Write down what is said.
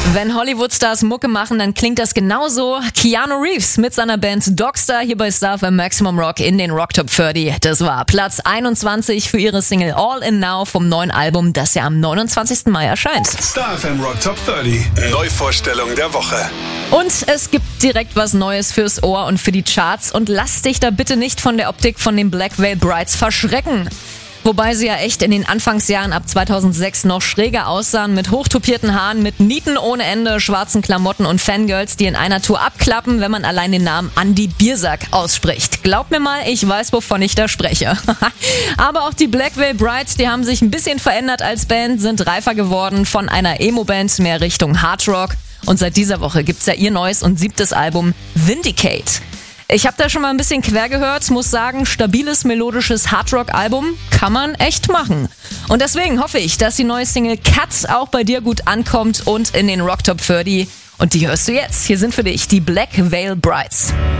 Wenn Hollywood-Stars Mucke machen, dann klingt das genauso. Keanu Reeves mit seiner Band Dogstar hier bei Star FM Maximum Rock in den Rock Top 30. Das war Platz 21 für ihre Single All In Now vom neuen Album, das ja am 29. Mai erscheint. Star FM Rock Top 30. Neuvorstellung der Woche. Und es gibt direkt was Neues fürs Ohr und für die Charts. Und lass dich da bitte nicht von der Optik von den Black Veil Brides verschrecken. Wobei sie ja echt in den Anfangsjahren ab 2006 noch schräger aussahen, mit hochtupierten Haaren, mit Nieten ohne Ende, schwarzen Klamotten und Fangirls, die in einer Tour abklappen, wenn man allein den Namen Andy Biersack ausspricht. Glaub mir mal, ich weiß, wovon ich da spreche. Aber auch die Black Veil Brides, die haben sich ein bisschen verändert als Band, sind reifer geworden, von einer Emo-Band mehr Richtung Hardrock. Und seit dieser Woche gibt's ja ihr neues und 7. Album Vindicate. Ich habe da schon mal ein bisschen quer gehört, muss sagen, stabiles, melodisches Hardrock-Album kann man echt machen. Und deswegen hoffe ich, dass die neue Single Cut auch bei dir gut ankommt und in den Rock Top 30. Und die hörst du jetzt. Hier sind für dich die Black Veil Brides.